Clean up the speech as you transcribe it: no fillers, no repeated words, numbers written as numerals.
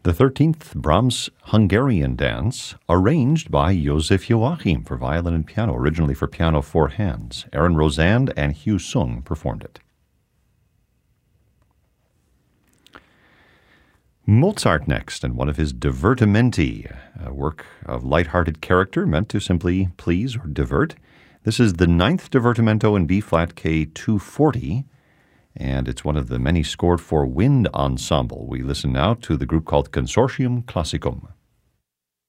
The 13th Brahms Hungarian Dance, arranged by Josef Joachim for violin and piano, originally for piano four hands. Aaron Rosand and Hugh Sung performed it. Mozart next, and one of his divertimenti, a work of light-hearted character meant to simply please or divert. This is the 9th divertimento in B-flat K240, and it's one of the many scored for wind ensemble. We listen now to the group called Consortium Classicum.